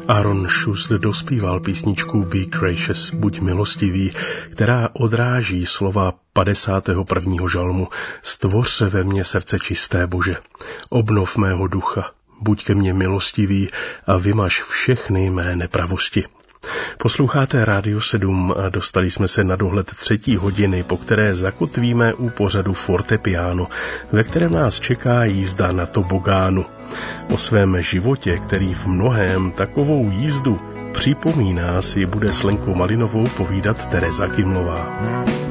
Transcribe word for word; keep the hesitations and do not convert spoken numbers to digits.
Aaron Schuss dospíval písničku Be Gracious, buď milostivý, která odráží slova padesátého prvního žalmu. Stvoř se ve mně srdce čisté, Bože, obnov mého ducha, buď ke mně milostivý a vymaž všechny mé nepravosti. Posloucháte Rádio sedm a dostali jsme se na dohled třetí hodiny, po které zakotvíme u pořadu Fortepiano, ve kterém nás čeká jízda na tobogánu. O svém životě, který v mnohém takovou jízdu připomíná, si bude s Lenkou Malinovou povídat Tereza Kimlová.